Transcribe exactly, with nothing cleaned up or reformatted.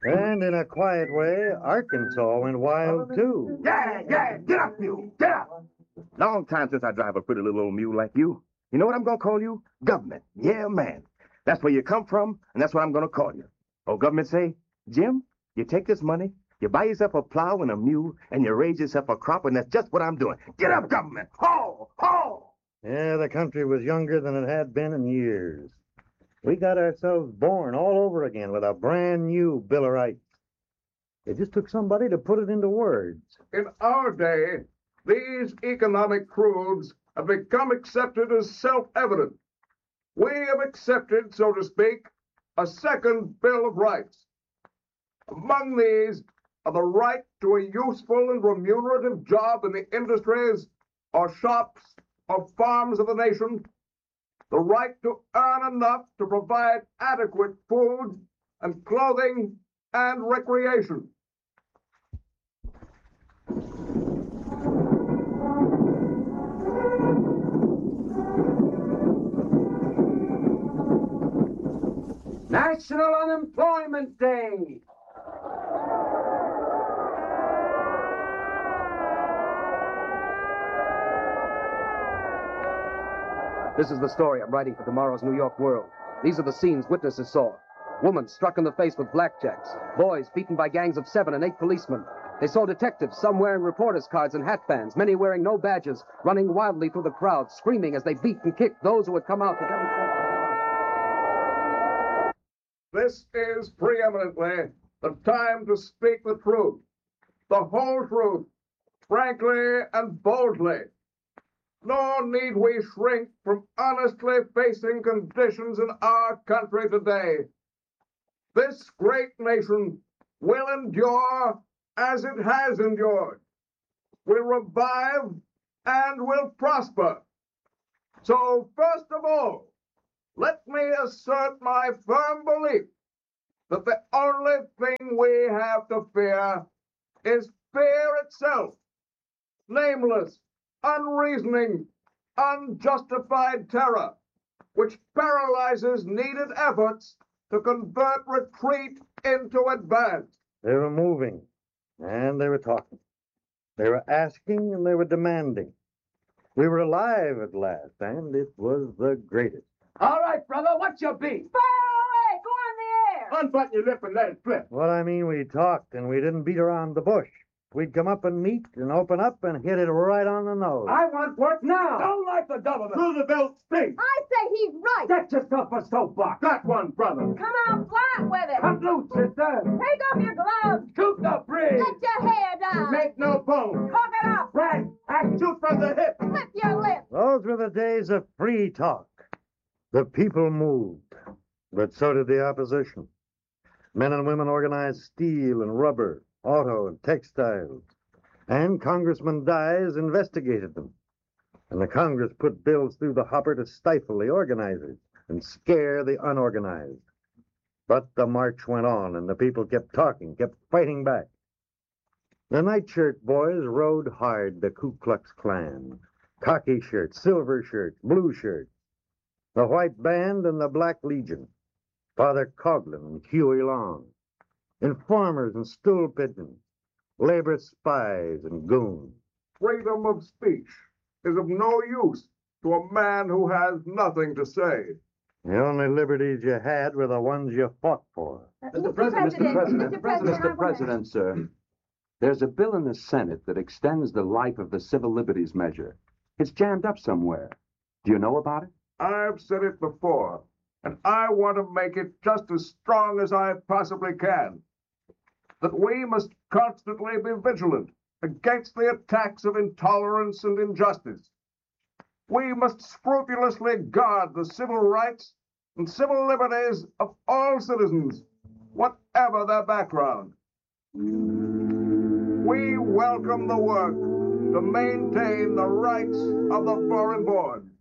And in a quiet way, Arkansas went wild, too. Yeah, yeah, get up, mule, get up. Long time since I drive a pretty little old mule like you. You know what I'm going to call you? Government. Yeah, man. That's where you come from, and that's what I'm going to call you. Oh, government say, Jim, you take this money, you buy yourself a plow and a mule, and you raise yourself a crop, and that's just what I'm doing. Get up, government. Ho, ho. Yeah, the country was younger than it had been in years. We got ourselves born all over again with a brand new Bill of Rights. It just took somebody to put it into words. In our day, these economic truths have become accepted as self-evident. We have accepted, so to speak, a second Bill of Rights. Among these are the right to a useful and remunerative job in the industries or shops or farms of the nation, the right to earn enough to provide adequate food and clothing and recreation. National Unemployment Day. This is the story I'm writing for tomorrow's New York World. These are the scenes witnesses saw. Woman struck in the face with blackjacks. Boys beaten by gangs of seven and eight policemen. They saw detectives, some wearing reporters' cards and hatbands, many wearing no badges, running wildly through the crowd, screaming as they beat and kicked those who had come out to demonstrate. This is preeminently the time to speak the truth, the whole truth, frankly and boldly. Nor need we shrink from honestly facing conditions in our country today. This great nation will endure as it has endured, will revive and will prosper. So, first of all, let me assert my firm belief that the only thing we have to fear is fear itself, nameless, unreasoning, unjustified terror, which paralyzes needed efforts to convert retreat into advance. They were moving, and they were talking. They were asking, and they were demanding. We were alive at last, and it was the greatest. All right, brother, what's your beef? Fire away! Go on the air! Unbutton your lip and let it slip. What I mean, we talked, and we didn't beat around the bush. We'd come up and meet and open up and hit it right on the nose. I want work now. Don't like the government. Through the belt speak. I say he's right. Get yourself a soapbox. Got one, brother. Come out flat with it. Come loose, sister. Take off your gloves. Shoot the bridge. Let your hair down. Make no bones. Cock it up. Right. Act shoot from the hip. Flip your lip. Those were the days of free talk. The people moved, but so did the opposition. Men and women organized steel and rubber, auto and textiles. And Congressman Dyes investigated them. And the Congress put bills through the hopper to stifle the organizers and scare the unorganized. But the march went on, and the people kept talking, kept fighting back. The nightshirt boys rode hard the Ku Klux Klan. Khaki shirts, silver shirts, blue shirts. The White Band and the Black Legion. Father Coughlin and Huey Long. Informers and stool pigeons. Labor spies and goons. Freedom of speech is of no use to a man who has nothing to say. The only liberties you had were the ones you fought for. Uh, Mister President, Mister President, Mister President, Mister I wanna- President, sir. There's a bill in the Senate that extends the life of the civil liberties measure. It's jammed up somewhere. Do you know about it? I've said it before, and I want to make it just as strong as I possibly can. That we must constantly be vigilant against the attacks of intolerance and injustice. We must scrupulously guard the civil rights and civil liberties of all citizens, whatever their background. We welcome the work to maintain the rights of the foreign born.